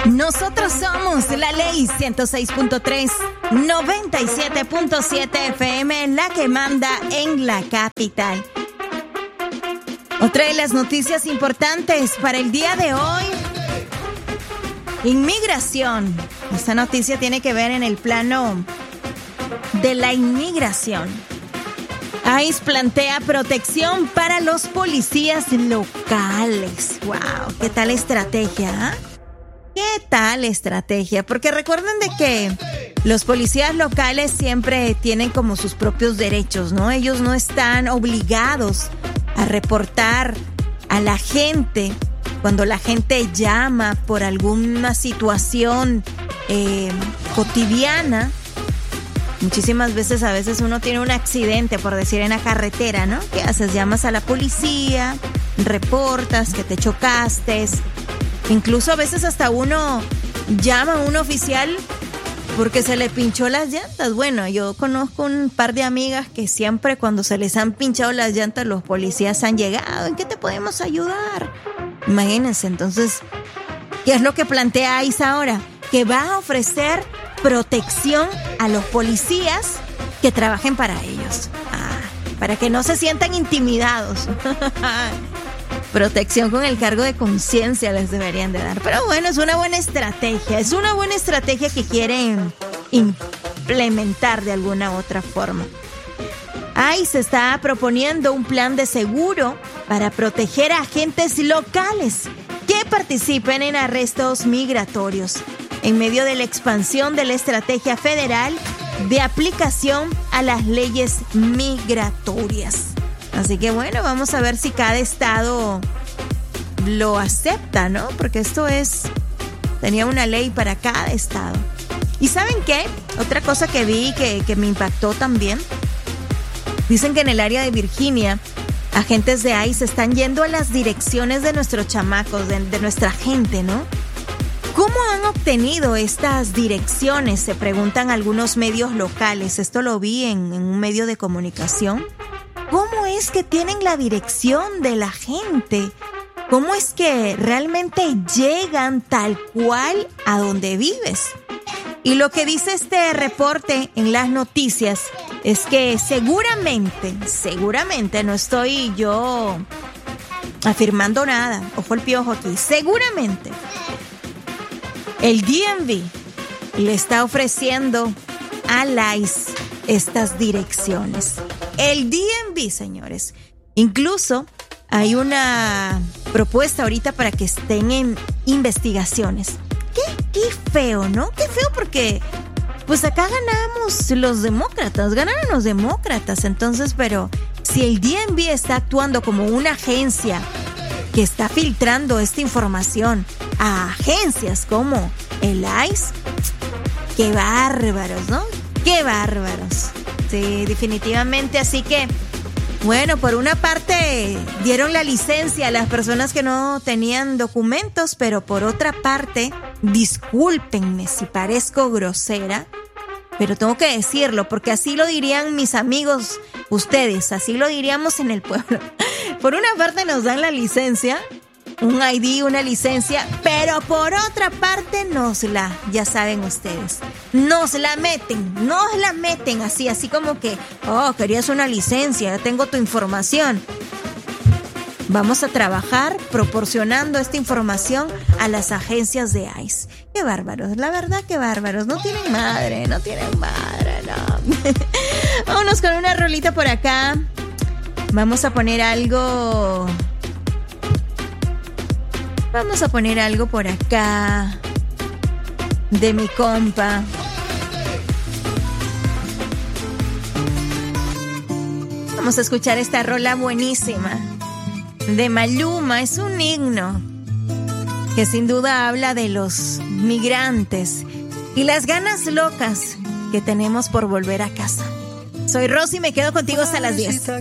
Nosotros somos la Ley 106.3, 97.7 FM, la que manda en la capital. Otra de las noticias importantes para el día de hoy: inmigración. Esta noticia tiene que ver en el plano de la inmigración. ICE plantea protección para los policías locales. ¡Wow! ¿Qué tal estrategia? ¿Qué tal estrategia? Porque recuerden de que los policías locales siempre tienen como sus propios derechos, ¿no? Ellos no están obligados a reportar a la gente cuando la gente llama por alguna situación cotidiana. Muchísimas veces, a veces uno tiene un accidente, por decir, en la carretera, ¿no? ¿Qué haces? Llamas a la policía, reportas que te chocaste. Incluso a veces hasta uno llama a un oficial porque se le pinchó las llantas. Bueno, yo conozco un par de amigas que siempre cuando se les han pinchado las llantas, los policías han llegado. ¿En qué te podemos ayudar? Imagínense, entonces, ¿qué es lo que plantea ICE ahora? Que va a ofrecer protección a los policías que trabajen para ellos. Para que no se sientan intimidados. Protección con el cargo de conciencia les deberían de dar. Pero bueno, es una buena estrategia. Es una buena estrategia que quieren implementar de alguna u otra forma. ICE está proponiendo un plan de seguro para proteger a agentes locales que participen en arrestos migratorios en medio de la expansión de la estrategia federal de aplicación a las leyes migratorias. Así que bueno, vamos a ver si cada estado lo acepta, ¿no? Porque tenía una ley para cada estado. ¿Y saben qué? Otra cosa que vi que me impactó también. Dicen que en el área de Virginia, agentes de ICE están yendo a las direcciones de nuestros chamacos, de nuestra gente, ¿no? ¿Cómo han obtenido estas direcciones? Se preguntan algunos medios locales. Esto lo vi en un medio de comunicación. ¿Cómo es que tienen la dirección de la gente? ¿Cómo es que realmente llegan tal cual a donde vives? Y lo que dice este reporte en las noticias es que seguramente, no estoy yo afirmando nada, ojo el piojo aquí, seguramente el DMV le está ofreciendo al ICE estas direcciones. El DMV, señores. Incluso hay una propuesta ahorita para que estén en investigaciones. Qué feo, ¿no? Qué feo porque pues acá ganamos los demócratas, ganaron los demócratas. Entonces, pero si el DMV está actuando como una agencia que está filtrando esta información a agencias como el ICE, qué bárbaros, ¿no? Qué bárbaros. Sí, definitivamente. Así que, bueno, por una parte dieron la licencia a las personas que no tenían documentos, pero por otra parte, discúlpenme si parezco grosera, pero tengo que decirlo, porque así lo dirían mis amigos, ustedes, así lo diríamos en el pueblo. Por una parte nos dan la licencia, un ID, una licencia, pero por otra parte ya saben ustedes, nos la meten así como que, querías una licencia, ya tengo tu información. Vamos a trabajar proporcionando esta información a las agencias de ICE. Qué bárbaros, la verdad, qué bárbaros. No tienen madre, no. Vámonos con una rolita por acá. Vamos a poner algo por acá de mi compa. Vamos a escuchar esta rola buenísima de Maluma. Es un himno que sin duda habla de los migrantes y las ganas locas que tenemos por volver a casa. Soy Rosy y me quedo contigo hasta las 10.